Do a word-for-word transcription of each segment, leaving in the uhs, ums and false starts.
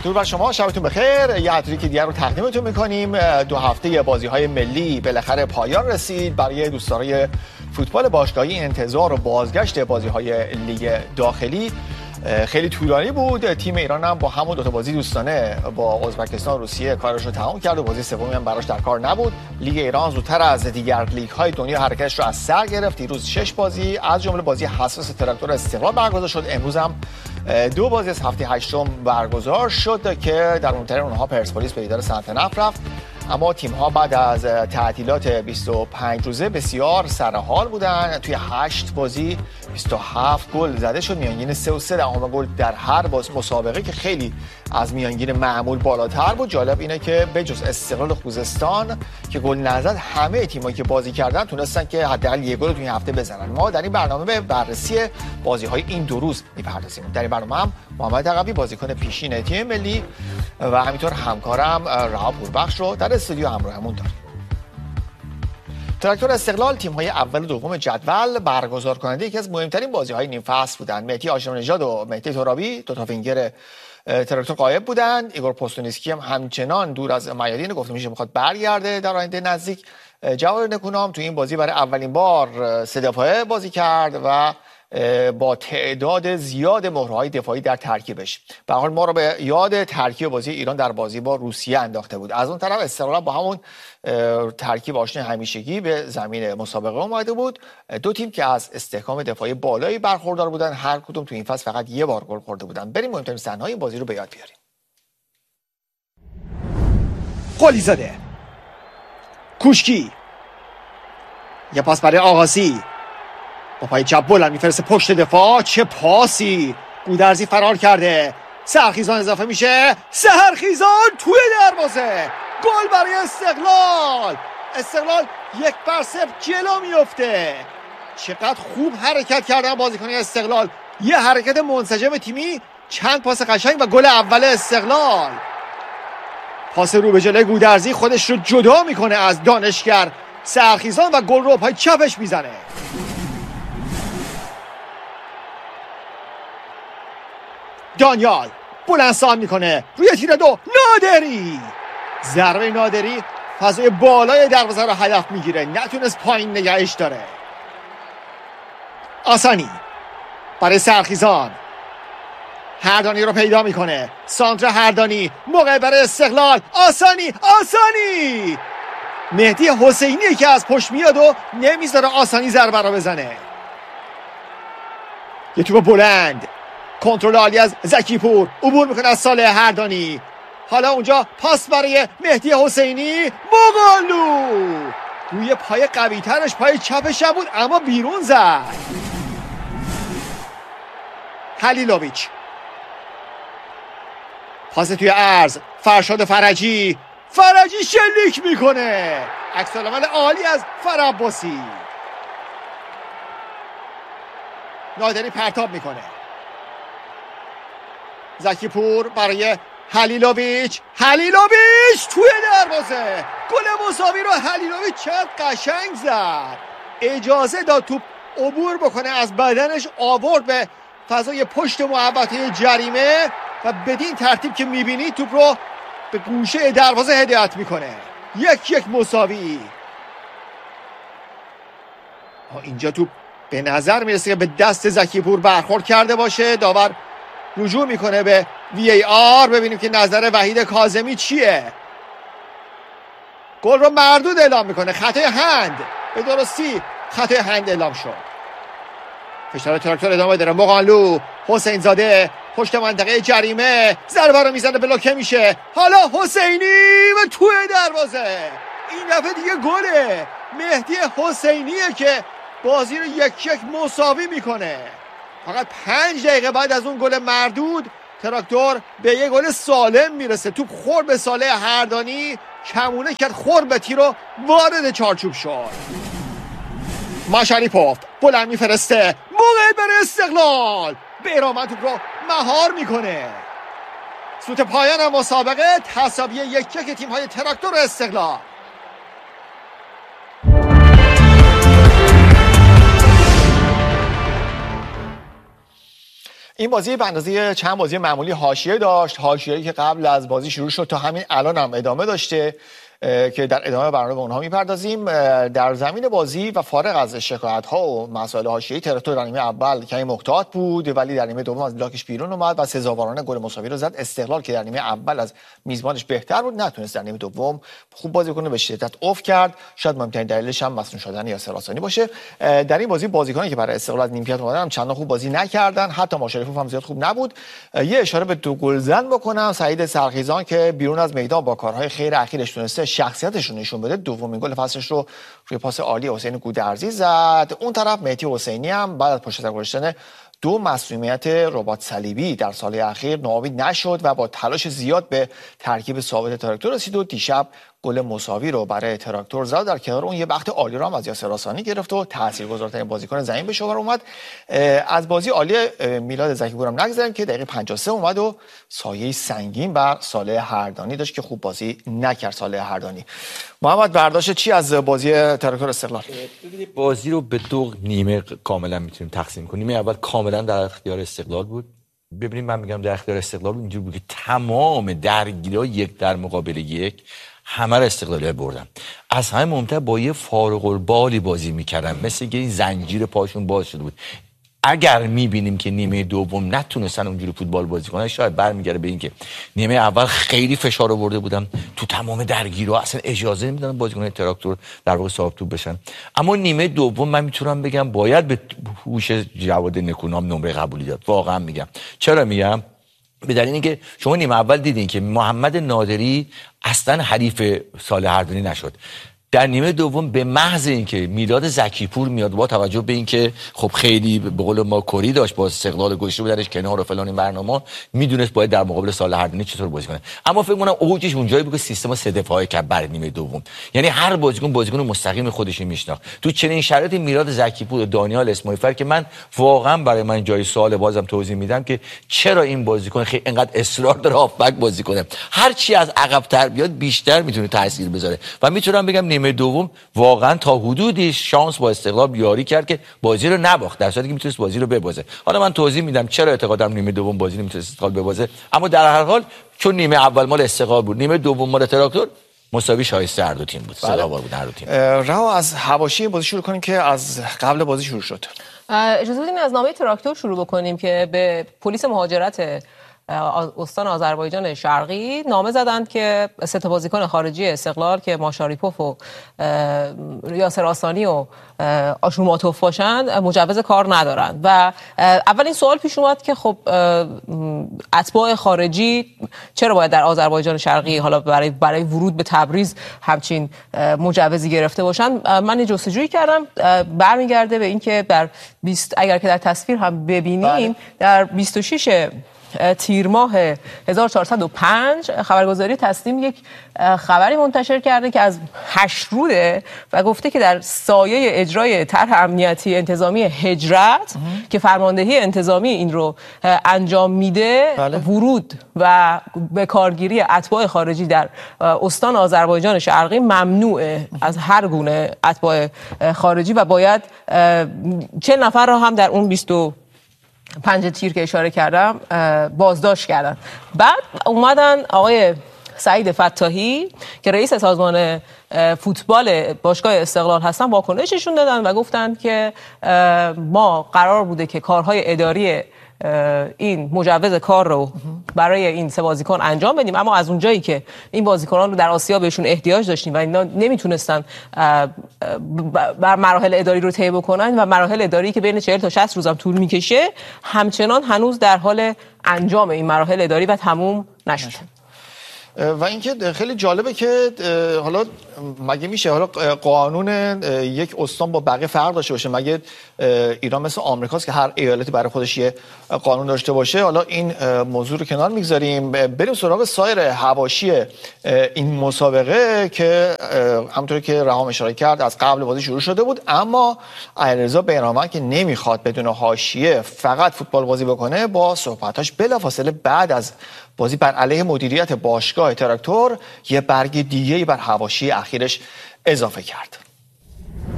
درود بر شما، شبتون بخیر. یه هتریک دیگر رو تقدیمتون میکنیم. دو هفته بازی‌های ملی بالاخره پایان رسید. برای دوستدارای فوتبال باشگاهی انتظار و بازگشت بازی‌های لیگ داخلی خیلی طولانی بود. تیم ایران هم با همون دو تا بازی دوستانه با ازبکستان و روسیه کارش رو تمام کرد و بازی سومی هم براش در کار نبود. لیگ ایران زودتر از دیگر لیگ‌های دنیا حرکتش رو از سر گرفت. دیروز شش بازی از جمله بازی حساس تراکتور استقلال برگزار شد. امروز هم دو بازی از هفته هشتم برگزار شد که در اون طریق اونها پرسپولیس به دیدار صنعت نفت رفت. اما تیم‌ها بعد از تعطیلات بیست و پنج روزه بسیار سرحال بودن. توی هشت بازی بیست و هفت گل زده شد، میانگین سه و سه دهم گل در هر باز مسابقه که خیلی از میانگین معمول بالاتر بود. جالب اینه که بجز استقلال خوزستان که گل نزد، همه تیمایی که بازی کردن تونستن که حداقل یک گل تو این هفته بزنن. ما در این برنامه به بررسی بازی‌های این دو روز می‌پردازیم. در این برنامه هم محمد عقبی بازیکن پیشین تیم ملی و همینطور همکارم رها پوربخش رو در استودیو همراهمون داریم. تراکتور استقلال تیم‌های اول و دوم جدول برگزار کننده یکی از مهمترین بازی‌های نیم فصل بودند. مهدی هاشمی نژاد و مهدی ترابی دو تا وینگر تراکتور غایب بودند. ایگور پوستونیسکی هم همچنان دور از میادین، گفته میشه میخواد برگرده در آینده نزدیک. جواد نکونام تو این بازی برای اولین بار سه دفاعه بازی کرد و با تعداد زیاد مهره‌های دفاعی در ترکیبش. به هر حال ما رو به یاد ترکیب بازی ایران در بازی با روسیه انداخته بود. از اون طرف استقلال با همون ترکیب آشنا همیشگی به زمین مسابقه اومده بود. دو تیم که از استحکام دفاعی بالایی برخوردار بودن، هر کدوم تو این فصل فقط یه بار گل خورده بودن. بریم مهمترین صحنه‌های این بازی رو به یاد بیاریم. قلیزاده، کوشکی، یه پاس برای آغاسی، با پای چپ بلند میفرسته پشت دفاع. چه پاسی! گودرزی فرار کرده. سحرخیزان اضافه میشه. سحرخیزان توی دروازه. گل برای استقلال. استقلال یک بر صفر جلو میفته. چقدر خوب حرکت کردن بازیکنان استقلال. یه حرکت منسجم تیمی، چند پاس قشنگ و گل اول استقلال. پاس رو به جلوی گودرزی خودش رو جدا میکنه از دانشگر سحرخیزان و گل رو پای چپش میزنه. دانیال بلندسان میکنه روی تیر دو. نادری، ضربه نادری فضای بالای دروازه رو هدف میگیره، نتونست پایین نگهش داره. آسانی برای سرخیزان، هردانی رو پیدا میکنه. سانتر هردانی، موقع برای استقلال. آسانی آسانی مهدی حسینی که از پشت میاد و نمیذاره آسانی ضربه رو بزنه. یه توپ بلند، کنترل عالی از زکی پور، عبور میکنه از صالح هردانی. حالا اونجا پاس برای مهدی حسینی. مغالو روی پای قوی ترش، پای چپش بود اما بیرون زد. هلیلوویچ، پاس توی عرض، فرشاد فرجی. فرجی شلیک میکنه. عکس العمل عالی از فرعباسی. نادری پرتاب میکنه. زکی پور برای هلیلوویچ. هلیلوویچ توی دروازه. گل مساوی رو هلیلوویچ چقدر قشنگ زد. اجازه داد توپ عبور بکنه از بدنش، آورد به فضای پشت محوطه جریمه و بدین ترتیب که میبینی توپ رو به گوشه دروازه هدایت میکنه. یک یک مساوی. اینجا توپ به نظر میرسه که به دست زکی پور برخورد کرده باشه. داور رجوع میکنه به وی ای آر. ببینیم که نظر وحید کاظمی چیه. گل رو مردود اعلام میکنه. خطای هند، به درستی خطای هند اعلام شد. فشار تراکتور ادامه داره. مغانلو، حسین زاده پشت منطقه جریمه، ضربه رو میزنه، بلوکه میشه. حالا حسینی و توی دروازه. این دفعه دیگه گله. مهدی حسینیه که بازی رو یک یک مساوی میکنه. فقط پنج دقیقه بعد از اون گل مردود تراکتور به یه گل سالم میرسه. توپ خورد به صالح هردانی، کمونه کرد، خورد به تیر و وارد چارچوب شد. ماشاریپوف بلند میفرسته، موقع برای استقلال. بیرامن توپ رو مهار میکنه. سوت پایان مسابقه، تساوی یک یک تیم های تراکتور و استقلال. این بازی به اندازه چند بازی معمولی حاشیه داشت، حاشیه‌ای که قبل از بازی شروع شد تا همین الان هم ادامه داشته که در ادامه برنامه به اونها میپردازیم. در زمین بازی و فارغ از شکایت ها و مسائل حاشیه‌ای، تراکتور در نیمه اول کمی محتاط بود ولی در نیمه دوم از بلاکش بیرون اومد و سزاوارانه گل مساوی رو زد. استقلال که در نیمه اول از میزبانش بهتر بود نتونست در نیمه دوم خوب بازی کنه، به شدت افت کرد. شاید مهمترین دلیلش هم مصدوم شدن یاسر آسانی باشه. در این بازی بازیکنانی که برای استقلال از نیمکت اومدن هم چندان خوب بازی نکردن، حتی ماشریفوف هم زیاد خوب نبود. یه اشاره به دو گلزن بکنم، سعید سرخیزان که بیرون از میدان با کارهای خیر اخیرش تونسته شخصیتش رو نشون بده، دومین گل فصلش رو روی پاس عالی حسین گودرزی زد. اون طرف مهدی حسینی هم بعد از پشت سر گذاشتن دو مسئولیت رباط صلیبی در سال اخیر ناامید نشد و با تلاش زیاد به ترکیب ثابت تراکتور رسید و دیشب گل مساوی رو برای تراکتور زد. در کنار اون یه وقت عالی رو هم از یاسر آسانی گرفت و تاثیرگذارترین بازیکن زمین به شمار اومد. از بازی عالی میلاد زکی‌پور هم نگذریم که دقیقه پنجاه و سه اومد و سایه سنگین بر صالح هردانی داشت که خوب بازی نکرد. صالح هردانی. محمد برداشت چی از بازی تراکتور استقلال؟ بازی رو به دو نیمه کاملا میتونیم تقسیم کنیم. نیمه اول کاملا در اختیار استقلال بود. ببینید من میگم در اختیار استقلال اینجور بود که تمام درگیری‌ها یک در مقابل یک همه را استقلالی‌ها بردن. از همه مهمتر با یه فارغ البالی بازی میکردن، مثل که این زنجیر پاشون باز شده بود. اگر میبینیم که نیمه دوم نتونستن اونجوری فوتبال بازی کنن، شاید برمیگره به این که نیمه اول خیلی فشار آورده بودن تو تمام درگیری‌ها، اصلا اجازه نمیدادن بازیکن‌های تراکتور در واقع صاحب توپ بشن. اما نیمه دوم من میتونم بگم باید به هوش جواد نکونام نمره قبولی داد. واقعا میگم. چرا میگم؟ به دلیل اینکه شما نیمه اول دیدین که محمد نادری اصلا حریف صالح هردانی نشد. در نیمه دوم به محض اینکه میلاد زکی‌پور میاد با توجه به اینکه خب خیلی به قول ما کری داشت با استقلال گوشه بودنش کنار و فلان این برنامه، میدونست باید در مقابل صالح هردانی چطور بازی کنه. اما فکر کنم اوجش اونجایی بود که سیستم سه دفاعی کرد برای نیمه دوم، یعنی هر بازیکن بازیکن مستقیم خودش میشناخت. تو چنین شرایطی میلاد زکی‌پور و دانیال اسماعیل که من واقعا برای من جای سوال بازم توضیح میدم که چرا این بازیکن خیلی اینقدر اصرار داره هافبک بازی کنه، هر چی از عقب‌تر بیاد بیشتر میتونه تاثیر بذاره. و میتونم بگم نیمه دوم واقعا تا حدودی شانس با استقلال یاری کرد که بازی رو نباخت، در صورتی که میتونست بازی رو ببازه. حالا من توضیح میدم چرا اعتقادم نیمه دوم بازی نمیتونست استقلال ببازه، اما در هر حال چون نیمه اول مال استقلال بود، نیمه دوم مال تراکتور، مساوی شایسته هر دو تیم بود. سزاوار بود هر دو تیم. رها از حواشی بازی شروع کنیم که از قبل بازی شروع شد. اجازه بدیم از نامه تراکتور شروع بکنیم که به پلیس مهاجرت استان آذربایجان شرقی نامه زدند که سه تا بازیکن خارجی استقلال که ماشاریپوف و یاسر آسانی و آشورماتوف باشند مجوز کار ندارند. و اول این سوال پیش اومد که خب اتباع خارجی چرا باید در آذربایجان شرقی حالا برای برای ورود به تبریز همچین مجوزی گرفته باشن. من یه جستجویی کردم، برمیگرده به اینکه در بیست اگر که در تصویر هم ببینیم بله. در بیست و شش تیر ماه هزار و چهارصد و پنج خبرگزاری تسنیم یک خبری منتشر کرده که از هشروده و گفته که در سایه اجرای طرح امنیتی انتظامی هجرت که فرماندهی انتظامی این رو انجام میده بله. ورود و به کارگیری اتباع خارجی در استان آذربایجان شرقی ممنوعه از هر گونه اتباع خارجی و باید چه نفر را هم در اون بیست و پنج تیر که اشاره کردم بازداشت کردن. بعد اومدن آقای سعید فتاحی که رئیس سازمان فوتبال باشگاه استقلال هستن واکنششون دادن و گفتن که ما قرار بوده که کارهای اداری این مجوز کار رو برای این سه بازیکن انجام بدیم، اما از اونجایی که این بازیکنان رو در آسیا بهشون احتیاج داشتیم و اینا نمیتونستن بر مراحل اداری رو طی بکنن و مراحل اداری که بین چهل تا شصت روز هم طول میکشه همچنان هنوز در حال انجام این مراحل اداری و تموم نشده. و اینکه خیلی جالبه که حالا مگه میشه حالا قانون یک استان با بقیه فرق داشته باشه؟ مگه ایران مثل آمریکاست که هر ایالتی برای خودش یه قانون داشته باشه؟ حالا این موضوع رو کنار میگذاریم، بریم سراغ سایر حواشی این مسابقه که همونطوری که رهام اشاره کرد از قبل بازی شروع شده بود، اما علیرضا بیرانوند که نمیخواد بدون حاشیه فقط فوتبال بازی بکنه با صحبتاش بلافاصله بعد از بازی بر علیه مدیریت باشگاه تراکتور یه برگ دیگه‌ای بر حواشی اخیرش اضافه کرد.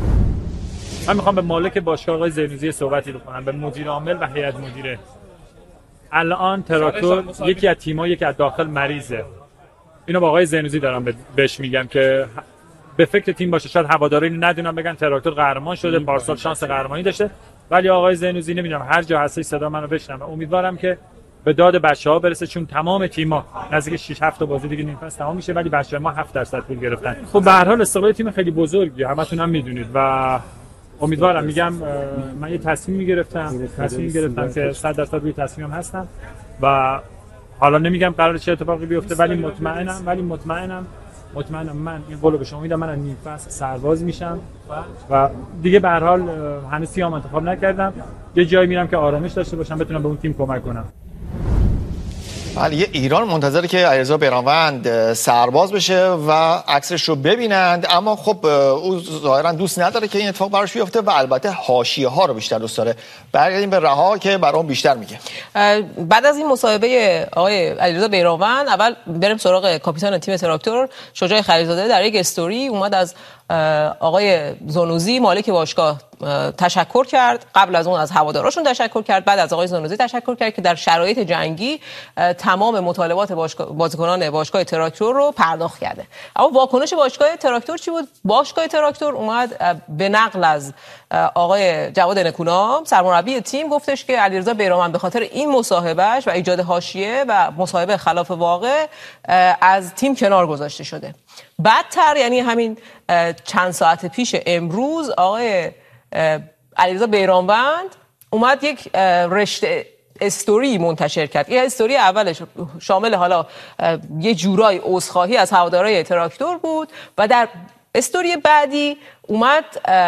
من میخوام به مالک باشگاه آقای زرنوزی صحبتی بکنم، به مدیر عامل و هیئت مدیره. الان تراکتور یکی از تیم‌ها که از داخل مریضه. اینو با آقای زینوزی دارم بهش میگم که به فکر تیم باشه. شاید هواداری ندونن بگن تراکتور قهرمان شده، پارسال شانس قهرمانی داشته، ولی آقای زینوزی نمیدونم هر جا هستی صدا منو بشنوه. امیدوارم که به داد بچه‌ها برسه، چون تمام تیم‌ها نزدیک شش هفت تا بازی دیگه نیم فصل تمام میشه، ولی بچه‌ها ما هفت درصد پول گرفتن. خب به هر حال استقلال تیم خیلی بزرگی، همتون هم میدونید و امیدوارم، میگم من یه تصمیم میگرفتم تصمیم گرفتم که صد درصد روی تصمیمم هستم و حالا نمیگم قراره چه اتفاقی بیفته، ولی مطمئنم ولی مطمئنم مطمئنم من این قولو به شما میدم، من از نیم فصل سرباز میشم و دیگه به هر حال هنوز تیم انتخاب نکردم، یه جایی میرم که آرامش داشته باشم، بتونم به اون تیم کمک کنم. بله، یه ایران منتظره که علیرضا بیرانوند سرباز بشه و عکسش رو ببینند، اما خب او ظاهرا دوست نداره که این اتفاق براش بیفته و البته حاشیه ها رو بیشتر دوست داره. برگردیم به رها که برام بیشتر میگه. بعد از این مصاحبه آقای علیرضا بیرانوند، اول بریم سراغ کاپیتان تیم تراکتور شجاع خلیلزاده. در یک استوری اومد از آقای زانوزی مالک باشگاه تشکر کرد، قبل از اون از هواداراشون تشکر کرد، بعد از آقای زانوزی تشکر کرد که در شرایط جنگی تمام مطالبات باشگاه بازیکنان باشگاه تراکتور رو پرداخت کرده. اما واکنش باشگاه تراکتور چی بود؟ باشگاه تراکتور اومد به نقل از آقای جواد نکونام سرمربی تیم گفتش که علیرضا بیرانوند به خاطر این مصاحبهش و ایجاد حاشیه و مصاحبه خلاف واقع از تیم کنار گذاشته شده. بعدتر یعنی همین چند ساعت پیش امروز آقای علیرضا بیرانوند اومد یک رشته استوری منتشر کرد. یه استوری اولش شامل حالا یه جورای عذرخواهی از هوادارهای تراکتور بود و در استوری بعدی اومد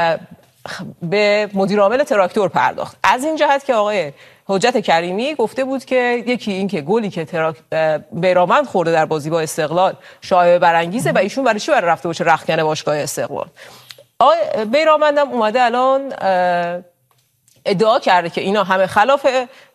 به مدیر عامل تراکتور پرداخت، از این جهت که آقای حجت کریمی گفته بود که یکی این که گلی که تراک بیرانوند خورده در بازی با استقلال شایعه برانگیزه و ایشون برای چی برای رفته باشه رختکن باشگاه استقلال. آقای بیرانوند هم اومده الان ادعا کرده که اینا همه خلاف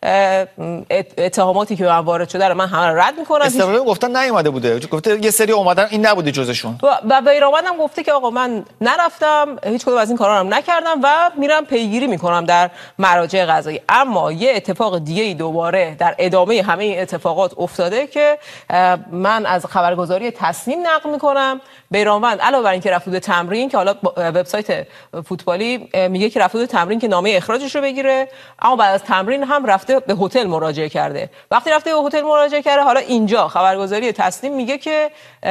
اتهاماتی که وارد شده رو من همه رو رد میکنم. استقلال هیچ... گفتن نیومده بوده، گفته یه سری اومدن این نبوده جزشون. و بیرانوند هم گفته که آقا من نرفتم، هیچ کدوم از این کارا رو هم نکردم و میرم پیگیری میکنم در مراجع قضایی. اما یه اتفاق دیگه ای دوباره در ادامه همه این اتفاقات افتاده که من از خبرگزاری تصنیم نقل میکنم. بیرانوند علاوه بر اینکه رفت بود تمرین، که حالا وبسایت فوتبالی میگه که رفت بود تمرین که نامه اخراجش رو بگیره، اما بعد از تمرین هم رفته به هتل مراجعه کرده. وقتی رفته به هتل مراجعه کرده، حالا اینجا خبرگزاری تصنیم میگه که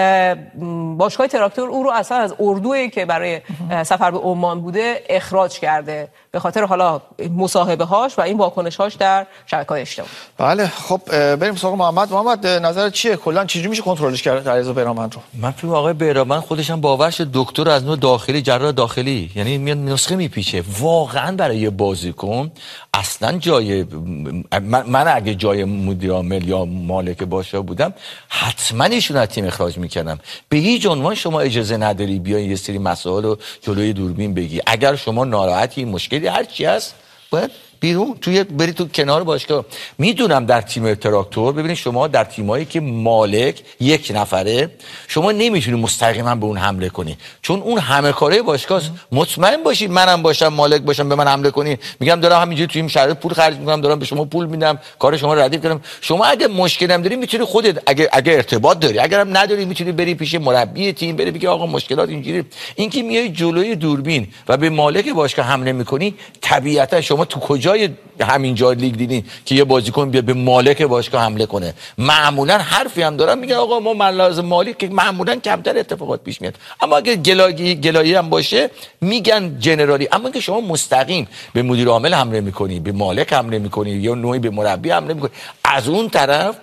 باشگاه تراکتور او رو اصلا از اردویی که برای سفر به عمان بوده اخراج کرده به خاطر حالا مصاحبه هاش و این واکنش هاش در شبکه‌های اجتماعی. بله، خب بریم سراغ محمد. محمد نظر چیه کلا چجوری میشه کنترلش کرد علیرضا بیرانوند رو؟ من فکر می‌کنم آقای بیرانوند خودش هم باور شد دکتر از نوع داخلی، جراح داخلی، یعنی میاد نسخه میپیچه. واقعا برای یه بازیکن اصلا جای من, من اگه جای مدیر عامل یا مالک باشگاه بودم حتما ایشون از تیم اخراج میکردم. به هیچ عنوان شما اجازه نداری بیای یه سری مسائل رو جلوی دوربین بگی. اگر شما ناراحتی، مشکلی هر چی هست، باید بیرون توی بری تو کنار باشگاه. میدونم در تیم تراکتور، ببینید شما در تیمایی که مالک یک نفره، شما نمیتونی مستقیما به اون حمله کنی، چون اون همه کاره باشگاه. مطمئن باشید منم باشم مالک باشم به من حمله کنی، میگم دارم همینجوری توی این شرایط پول خرج میکنم، دارم به شما پول میدم، کار شما رو ردیف کردم. شما اگه مشکلی هم داری میتونی خودت، اگه اگه ارتباط داری، اگرم نداری میتونی بری پیش مربی تیم، بری بگی آقا مشکلات اینجوری. اینکه میای جلوی دوربین و به مالک باشگاه حمله میکنی، طبیعتا شما تو کجا همینجا لیگ دیدین که یه بازیکن بیاد به مالک باشگاه حمله کنه؟ معمولا حرفی هم دارن میگن آقا ما ملاحظ مالی، که معمولا کمتر اتفاقات پیش میاد. اما اگه گلایی گلایی هم باشه میگن جنرالی. اما که شما مستقیم به مدیر عامل حمله میکنی، به مالک حمله میکنی، یا نوعی به مربی حمله میکنی، از اون طرف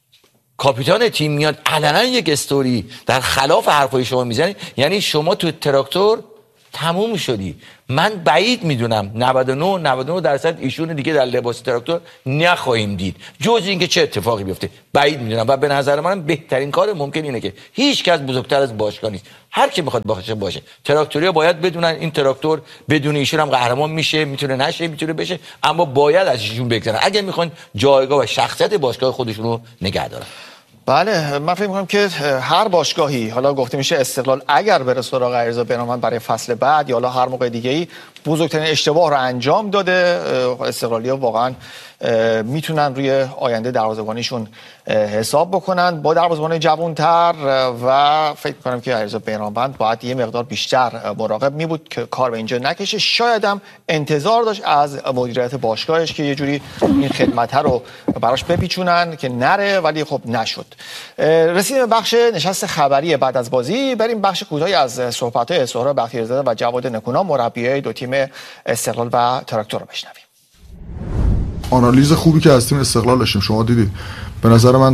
کاپیتان تیم میاد علنا یک استوری در خلاف حرفای شما میزنه، یعنی شما تو تراکتور تموم شدی. من بعید میدونم نود و نه نود و نه درصد ایشون دیگه در لباس تراکتور نخواهیم دید، جز اینکه چه اتفاقی بیفته. بعید میدونم و به نظر من بهترین کار ممکن اینه که هیچ کس بزرگتر از باشگاه نیست، هر کی میخواد باشه باشه. تراکتوریا باید بدونن این تراکتور بدون ایشون هم قهرمان میشه، میتونه نشه، میتونه بشه، اما باید از ایشون بگذرن اگر میخوان جایگاه و شخصیت باشگاه خودشون رو نگه دارن. بله، من فکر می‌کنم که هر باشگاهی، حالا گفته میشه استقلال اگر بره سراغ علیرضا بیرانوند برای فصل بعد یا حالا هر موقع دیگه‌ای، بزرگترین اشتباه رو انجام داده. استقلالی‌ها واقعا میتونن روی آینده دروازه‌بانیشون حساب بکنن. با دروازه‌بان جوان‌تر و فکر می‌کنم که علیرضا بیرانوند باید یه مقدار بیشتر مراقب می بود که کار به اینجا نکشه. شاید هم انتظار داشت از مدیریت باشگاهش که یه جوری این خدمت رو براش بپیچونن که نره، ولی خب نشد. رسیدیم به بخش نشست خبری بعد از بازی. بریم بخش کوتاهی از صحبت‌های سهراب بختیاری‌زاده و جواد نکونا مربیای دو تیم استقلال و تراکتور رو بشنویم. آنالیز خوبی که از تیم استقلال داشتیم، شما دیدید. به نظر من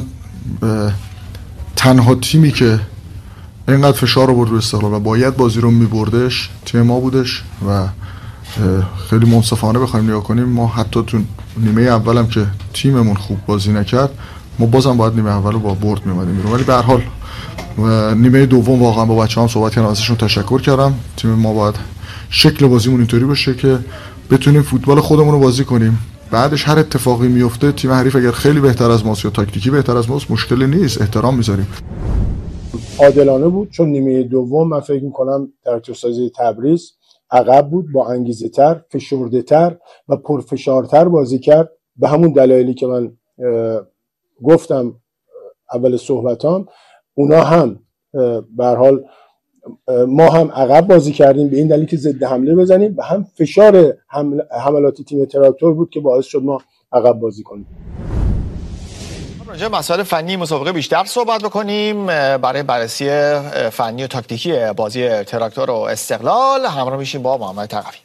تنها تیمی که اینقدر فشار آورد روی استقلال و باید بازی رو می‌بردش تیم ما بودش و خیلی منصفانه بخوایم نگاه کنیم، ما حتی تو نیمه اولم که تیممون خوب بازی نکرد، ما بازم باید نیمه اول رو با برد می‌اومدیم بیرون. ولی به هر حال نیمه دوم واقعا با بچه‌هام صحبت کردم، ازشون تشکر کردم. تیم ما باید شکل بازیمون اینطوری باشه که بتونیم فوتبال خودمون رو بازی کنیم. بعدش هر اتفاقی میفته تیم حریف اگر خیلی بهتر از ماست یا تاکتیکی بهتر از ماست مشکلی نیست، احترام میذاریم. عادلانه بود چون نیمه دوم من فکر می‌کنم تراکتورسازی تبریز عقب بود، با انگیزه تر، فشرده تر و پرفشارتر بازی کرد. به همون دلایلی که من گفتم اول صحبتام، اونا هم به هر حال ما هم عقب بازی کردیم به این دلیل که ضد حمله بزنیم و هم فشار حملات تیم تراکتور بود که باعث شد ما عقب بازی کنیم. راجع به مسائل فنی مسابقه بیشتر صحبت بکنیم. برای بررسی فنی و تاکتیکی بازی تراکتور و استقلال همراه میشیم با محمد تقوی.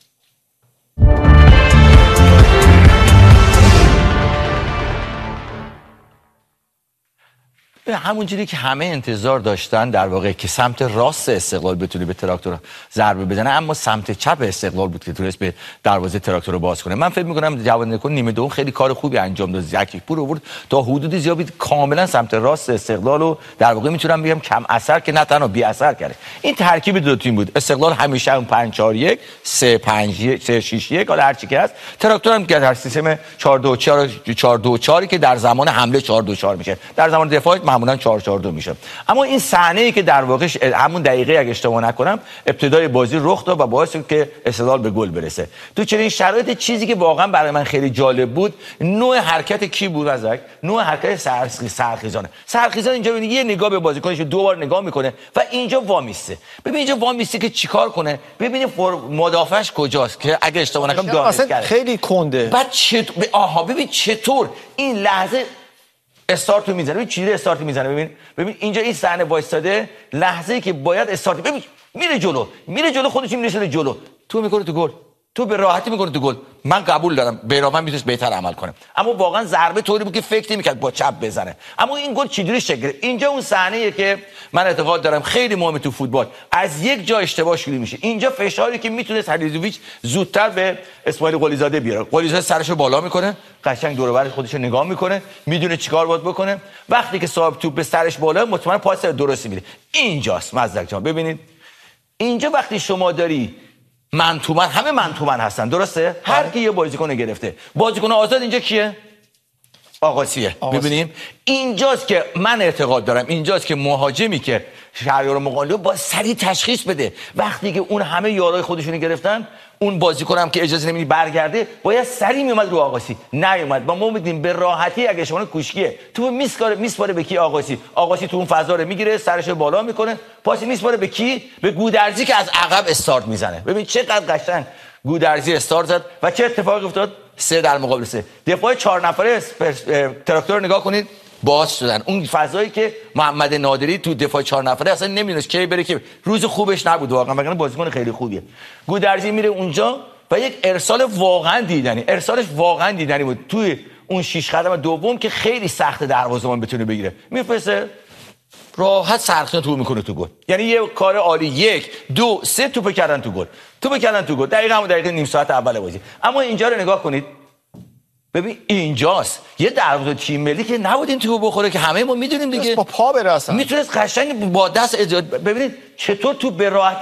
همونجوری که همه انتظار داشتن در واقع که سمت راست استقلال بتونه به تراکتور ضربه بزنه، اما سمت چپ استقلال بود که تونست به دروازه تراکتور رو باز کنه. من فکر می‌کنم جواد نکون نیمه دوم خیلی کار خوبی انجام داد. زکی پور آورد تا حدود زیادی کاملا سمت راست استقلال رو در واقع میتونم بگم کم اثر که نه تنها بی اثر کرده. این ترکیب دو تیم بود. استقلال همیشه اون پنج چهار یک، سه پنج سه شش یک حالا هر چی که هست. تراکتور هم که در سیستم چهار دو چهار چهار دو چهار که در زمان حمله چهار دو چهار میشه، در زمان دفاع معمولا چهار چهار دو میشه. اما این صحنه ای که در واقع همون دقیقه اگه اشتباه نکنم ابتدای بازی رخ داد و باعث شد که استقلال به گل برسه. تو چنین شرایط چیزی که واقعا برای من خیلی جالب بود، نوع حرکت کی بود ازک؟ نوع حرکت سرخی سرخیزانه. سرخیزان اینجا ببینید یه نگاه به بازیکنش دو بار نگاه میکنه و اینجا وامیسته. ببین اینجا وامیسته که چیکار کنه؟ ببین مدافعش کجاست که اگه اشتباه نکنم دامس کرده. خیلی کنده. بعد چطور آها ببین چطور این لحظه استارت رو میزنه. ببین چیره استارت میزنه. ببین ببین اینجا این صحنه وایستاده، لحظه‌ای که باید استارت، ببین میره جلو میره جلو خودش میرسه جلو، تو میکنه تو گل، تو به راحتی میکنه تو گل. من قبول دارم بیرانوند میتونه بهتر عمل کنه، اما واقعا ضربه طوری بود که فکر نمی‌کرد با چپ بزنه. اما این گل چجوری شکل گرفت؟ اینجا اون صحنه‌ایه که من اعتقاد دارم خیلی مهمه تو فوتبال، از یک جا اشتباه شروع میشه. اینجا فشاری که میتونه هلیزوویچ زودتر به اسماعیل قلیزاده بیاره. قلیزاده سرشو بالا میکنه، قشنگ دور و بر خودش رو نگاه میکنه، میدونه چیکار باید بکنه. وقتی که صاحب توپ به سرش بالا، مطمئن پاس درستی میده. اینجاست مزدک جان. ببینید اینجا وقتی شما داری من تو من، همه من تو من هستن، درسته؟ هر کی یه بازیکن گرفته. بازیکن آزاد اینجا کیه؟ آقاسیه. ببینیم اینجاست که من اعتقاد دارم اینجاست که مهاجمی که شهریار مقاله با سریع تشخیص بده وقتی که اون همه یارای خودشونو گرفتن، اون بازیکنم که اجازه نمیدی برگرده باید سریع میومد رو آقاسی. نیومد. ما ما میدیم به راحتی اگه شما کوشکیه تو میسکاره میسپاره به کی؟ آقاسی. آقاسی تو اون فضا رو میگیره، سرشو بالا میکنه، پاس میسپاره به کی؟ به گودرزی که از عقب استارت میزنه. ببین چقدر قشنگ گودرزی استارت زد و چه اتفاقی افتاد؟ سه در مقابل سه. دفاع چهار نفره تراکتور نگاه کنید باز شدن. اون فضایی که محمد نادری تو دفاع چهار نفره اصلا نمیدونست کی بره که روز خوبش نبود واقعا، مگر بازیکن خیلی خوبیه. گودرزی میره اونجا و یک ارسال واقعا دیدنی، ارسالش واقعا دیدنی بود توی اون شش قدم دوم که خیلی سخت دروازه‌بان بتونه بگیره. میفرسته راحت سرخیان تو میکنه تو گل. یعنی یه کار عالی. یک دو سه توپ کردن تو گل. توپ کردن تو گل. دقیقاً همون دقیقه نیم ساعت اول بازی. اما اینجا رو نگاه کنید. ببین اینجاست یه دروازه تیم ملی که نبود این توپ بخوره که همه ما میدونیم دیگه. با پا بره اصلا. میتونست قشنگ با دست اجازه. ببینید چطور تو به راحتی